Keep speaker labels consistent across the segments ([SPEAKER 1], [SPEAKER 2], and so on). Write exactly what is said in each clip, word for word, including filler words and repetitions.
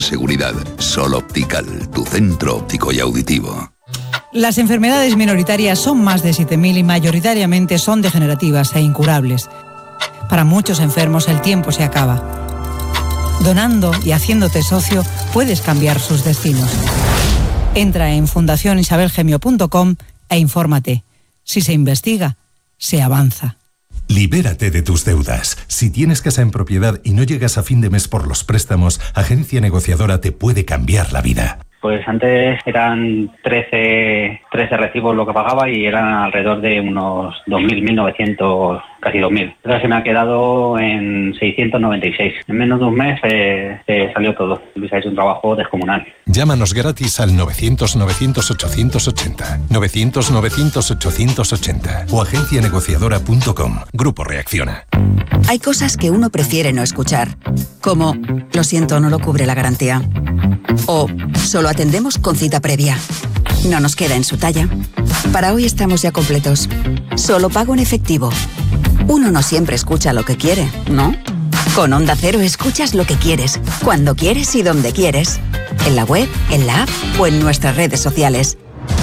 [SPEAKER 1] Seguridad. Sol Optical, tu centro óptico y auditivo.
[SPEAKER 2] Las enfermedades minoritarias son más de siete mil y mayoritariamente son degenerativas e incurables. Para muchos enfermos el tiempo se acaba. Donando y haciéndote socio puedes cambiar sus destinos. Entra en fundación isabel gemio punto com e infórmate. Si se investiga, se avanza.
[SPEAKER 3] Libérate de tus deudas. Si tienes casa en propiedad y no llegas a fin de mes por los préstamos, Agencia Negociadora te puede cambiar la vida.
[SPEAKER 4] Pues antes eran trece, trece recibos lo que pagaba y eran alrededor de unos dos mil, mil novecientos, casi dos mil. Ahora se me ha quedado en seiscientos noventa y seis. En menos de un mes eh, eh, salió todo. Luis ha hecho un trabajo descomunal.
[SPEAKER 3] Llámanos gratis al novecientos, novecientos, ochocientos ochenta. novecientos, novecientos, ochocientos ochenta. O agencia negociadora punto com. Grupo Reacciona.
[SPEAKER 5] Hay cosas que uno prefiere no escuchar. Como, lo siento, no lo cubre la garantía. O, solo atendemos con cita previa. No nos queda en su talla. Para hoy estamos ya completos. Solo pago en efectivo. Uno no siempre escucha lo que quiere, ¿no? Con Onda Cero escuchas lo que quieres, cuando quieres y donde quieres. En la web, en la app o en nuestras redes sociales.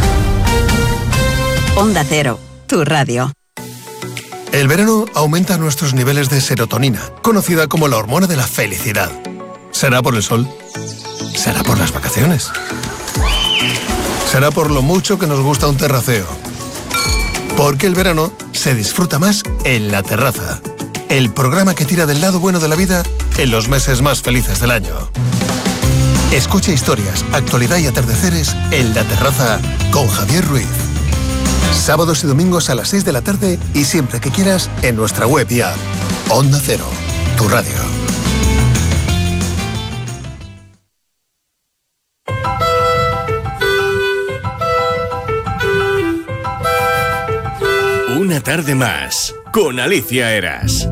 [SPEAKER 5] Onda Cero, tu radio.
[SPEAKER 6] El verano aumenta nuestros niveles de serotonina, conocida como la hormona de la felicidad. ¿Será por el sol? ¿Será por las vacaciones? ¿Será por lo mucho que nos gusta un terraceo? Porque el verano se disfruta más en La Terraza, el programa que tira del lado bueno de la vida en los meses más felices del año. Escucha historias, actualidad y atardeceres en La Terraza con Javier Ruiz. Sábados y domingos a las seis de la tarde y siempre que quieras en nuestra web y app. Onda Cero, tu radio.
[SPEAKER 7] Una tarde más con Alicia Eras.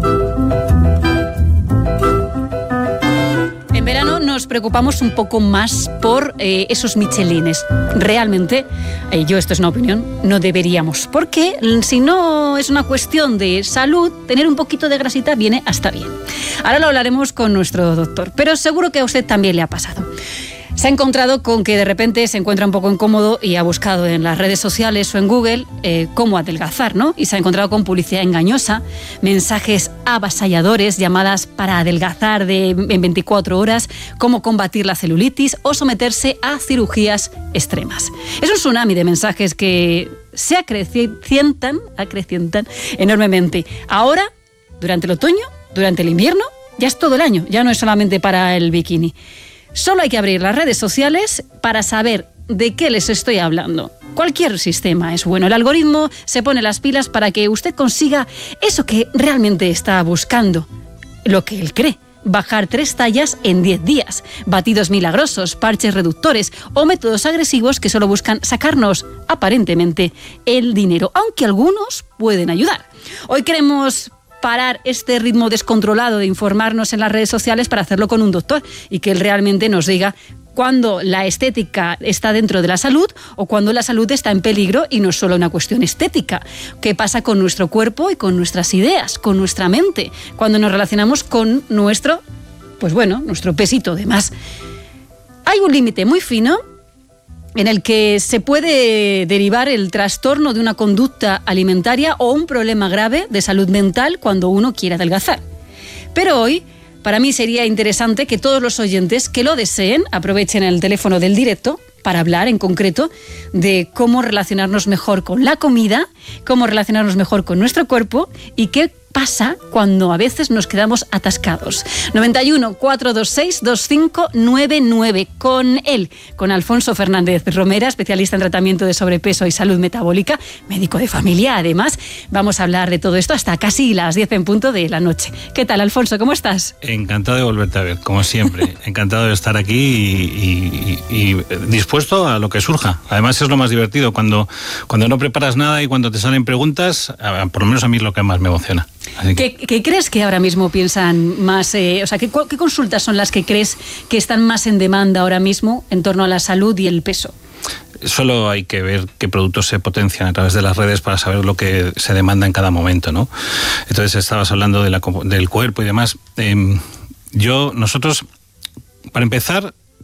[SPEAKER 8] En verano nos preocupamos un poco más por eh, esos michelines. Realmente, eh, yo esto es una opinión, no deberíamos. Porque si no es una cuestión de salud, tener un poquito de grasita viene hasta bien. Ahora lo hablaremos con nuestro doctor, pero seguro que a usted también le ha pasado. Se ha encontrado con que de repente se encuentra un poco incómodo y ha buscado en las redes sociales o en Google eh, cómo adelgazar, ¿no? Y se ha encontrado con publicidad engañosa, mensajes avasalladores, llamadas para adelgazar de, en veinticuatro horas, cómo combatir la celulitis o someterse a cirugías extremas. Es un tsunami de mensajes que se acrecientan, acrecientan enormemente. Ahora, durante el otoño, durante el invierno, ya es todo el año, ya no es solamente para el bikini. Solo hay que abrir las redes sociales para saber de qué les estoy hablando. Cualquier sistema es bueno. El algoritmo se pone las pilas para que usted consiga eso que realmente está buscando, lo que él cree. Bajar tres tallas en diez días, batidos milagrosos, parches reductores o métodos agresivos que solo buscan sacarnos, aparentemente, el dinero, aunque algunos pueden ayudar. Hoy queremos parar este ritmo descontrolado de informarnos en las redes sociales para hacerlo con un doctor y que él realmente nos diga cuando la estética está dentro de la salud o cuando la salud está en peligro y no es solo una cuestión estética. ¿Qué pasa con nuestro cuerpo y con nuestras ideas, con nuestra mente, cuando nos relacionamos con nuestro, pues bueno, nuestro pesito de más? Hay un límite muy fino en el que se puede derivar el trastorno de una conducta alimentaria o un problema grave de salud mental cuando uno quiere adelgazar. Pero hoy, para mí sería interesante que todos los oyentes que lo deseen aprovechen el teléfono del directo para hablar en concreto de cómo relacionarnos mejor con la comida, cómo relacionarnos mejor con nuestro cuerpo y qué pasa cuando a veces nos quedamos atascados. noventa y uno, cuatrocientos veintiséis, veinticinco noventa y nueve. Con él, con Alfonso Fernández Romera, especialista en tratamiento de sobrepeso y salud metabólica, médico de familia. Además, vamos a hablar de todo esto hasta casi las diez en punto de la noche. ¿Qué tal, Alfonso? ¿Cómo estás?
[SPEAKER 9] Encantado de volverte a ver, como siempre. Encantado de estar aquí y, y, y dispuesto a lo que surja. Además, es lo más divertido, cuando, cuando no preparas nada y cuando te salen preguntas, por lo menos a mí es lo que más me emociona. Que...
[SPEAKER 8] ¿Qué, ¿Qué crees que ahora mismo piensan más? Eh, o sea, ¿qué, ¿qué consultas son las que crees que están más en demanda ahora mismo en torno a la salud y el peso?
[SPEAKER 9] Solo hay que ver qué productos se potencian a través de las redes para saber lo que se demanda en cada momento, ¿no? Entonces, estabas hablando de la, del cuerpo y demás. Eh, yo, nosotros, para empezar,